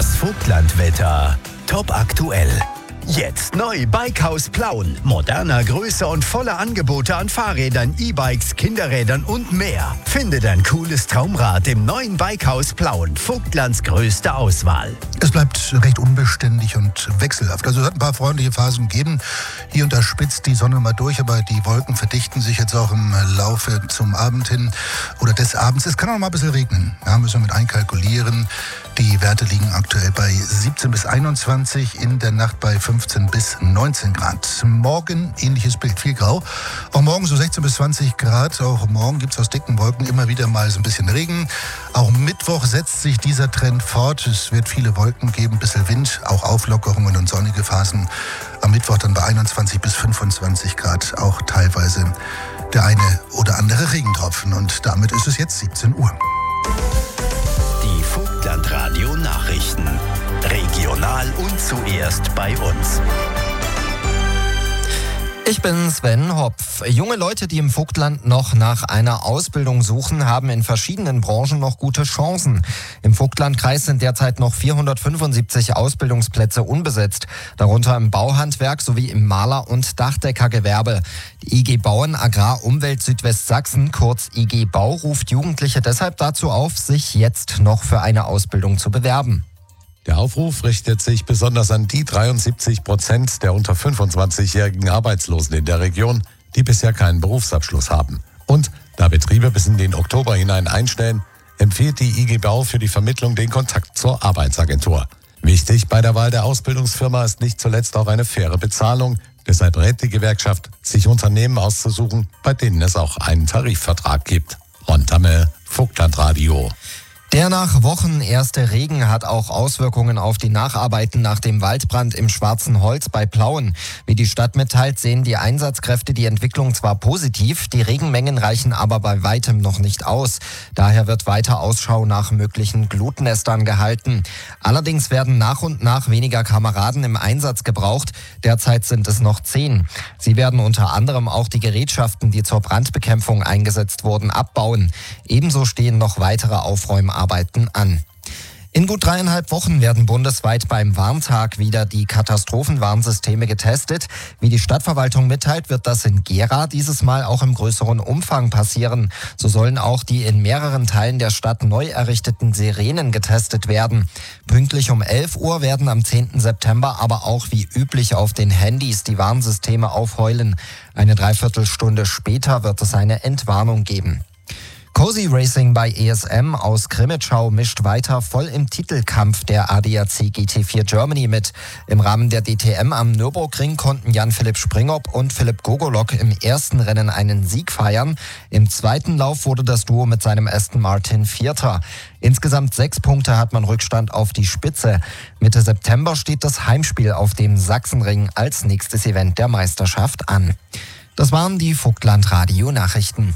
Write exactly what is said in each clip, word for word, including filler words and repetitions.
Das Vogtlandwetter. Top aktuell. Jetzt neu Bikehaus Plauen. Moderner, größer und voller Angebote an Fahrrädern, E-Bikes, Kinderrädern und mehr. Finde dein cooles Traumrad im neuen Bikehaus Plauen. Vogtlands größte Auswahl. Es bleibt recht unbeständig und wechselhaft. Also es hat ein paar freundliche Phasen gegeben. Hier und da spitzt die Sonne mal durch, aber die Wolken verdichten sich jetzt auch im Laufe zum Abend hin oder des Abends. Es kann auch mal ein bisschen regnen. Da müssen wir mit einkalkulieren. Die Werte liegen aktuell bei siebzehn bis einundzwanzig, in der Nacht bei fünfzehn bis neunzehn Grad. Morgen ähnliches Bild, viel grau. Auch morgen so sechzehn bis zwanzig Grad. Auch morgen gibt es aus dicken Wolken immer wieder mal so ein bisschen Regen. Auch Mittwoch setzt sich dieser Trend fort. Es wird viele Wolken geben, ein bisschen Wind, auch Auflockerungen und sonnige Phasen. Am Mittwoch dann bei einundzwanzig bis fünfundzwanzig Grad, auch teilweise der eine oder andere Regentropfen. Und damit ist es jetzt siebzehn Uhr. Die Vogtlandradio Nachrichten. Regional und zuerst bei uns. Ich bin Sven Hopf. Junge Leute, die im Vogtland noch nach einer Ausbildung suchen, haben in verschiedenen Branchen noch gute Chancen. Im Vogtlandkreis sind derzeit noch vierhundertfünfundsiebzig Ausbildungsplätze unbesetzt, darunter im Bauhandwerk sowie im Maler- und Dachdeckergewerbe. Die I G Bauen Agrar Umwelt Südwestsachsen, kurz I G Bau, ruft Jugendliche deshalb dazu auf, sich jetzt noch für eine Ausbildung zu bewerben. Der Aufruf richtet sich besonders an die dreiundsiebzig Prozent der unter fünfundzwanzigjährigen Arbeitslosen in der Region, die bisher keinen Berufsabschluss haben. Und da Betriebe bis in den Oktober hinein einstellen, empfiehlt die I G Bau für die Vermittlung den Kontakt zur Arbeitsagentur. Wichtig bei der Wahl der Ausbildungsfirma ist nicht zuletzt auch eine faire Bezahlung. Deshalb rät die Gewerkschaft, sich Unternehmen auszusuchen, bei denen es auch einen Tarifvertrag gibt. Ron Tamme, Vogtlandradio. Der nach Wochen erste Regen hat auch Auswirkungen auf die Nacharbeiten nach dem Waldbrand im Schwarzen Holz bei Plauen. Wie die Stadt mitteilt, sehen die Einsatzkräfte die Entwicklung zwar positiv, die Regenmengen reichen aber bei weitem noch nicht aus. Daher wird weiter Ausschau nach möglichen Glutnestern gehalten. Allerdings werden nach und nach weniger Kameraden im Einsatz gebraucht. Derzeit sind es noch zehn. Sie werden unter anderem auch die Gerätschaften, die zur Brandbekämpfung eingesetzt wurden, abbauen. Ebenso stehen noch weitere Aufräumarbeiten Arbeiten an. In gut dreieinhalb Wochen werden bundesweit beim Warntag wieder die Katastrophenwarnsysteme getestet. Wie die Stadtverwaltung mitteilt, wird das in Gera dieses Mal auch im größeren Umfang passieren. So sollen auch die in mehreren Teilen der Stadt neu errichteten Sirenen getestet werden. Pünktlich um elf Uhr werden am zehnten September aber auch wie üblich auf den Handys die Warnsysteme aufheulen. Eine Dreiviertelstunde später wird es eine Entwarnung geben. Cozy Racing bei E S M aus Krimitschau mischt weiter voll im Titelkampf der A D A C G T vier Germany mit. Im Rahmen der D T M am Nürburgring konnten Jan-Philipp Springop und Philipp Gogolok im ersten Rennen einen Sieg feiern. Im zweiten Lauf wurde das Duo mit seinem Aston Martin Vierter. Insgesamt sechs Punkte hat man Rückstand auf die Spitze. Mitte September steht das Heimspiel auf dem Sachsenring als nächstes Event der Meisterschaft an. Das waren die Vogtlandradio-Nachrichten.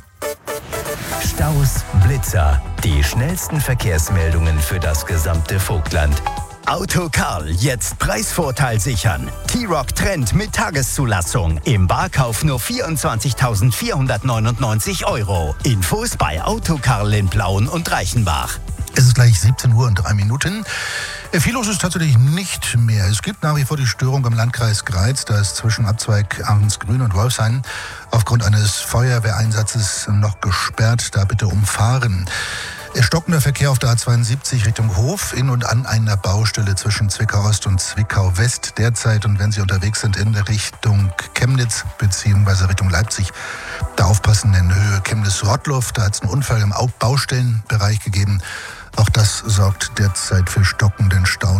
Staus, Blitzer, die schnellsten Verkehrsmeldungen für das gesamte Vogtland. Autokarl, jetzt Preisvorteil sichern. T-Roc Trend mit Tageszulassung. Im Barkauf nur vierundzwanzigtausendvierhundertneunundneunzig Euro. Infos bei Autokarl in Plauen und Reichenbach. Es ist gleich siebzehn Uhr und drei Minuten. Viel los ist tatsächlich nicht mehr. Es gibt nach wie vor die Störung im Landkreis Greiz. Da ist zwischen Abzweig Ahrensgrün und Wolfshain aufgrund eines Feuerwehreinsatzes noch gesperrt. Da bitte umfahren. Stockender Verkehr auf der A zweiundsiebzig Richtung Hof in und an einer Baustelle zwischen Zwickau Ost und Zwickau West derzeit. Und wenn Sie unterwegs sind in Richtung Chemnitz bzw. Richtung Leipzig, da aufpassen in Höhe Chemnitz-Rottluff. Da hat es einen Unfall im Baustellenbereich gegeben. Auch das sorgt derzeit für stockenden Stau.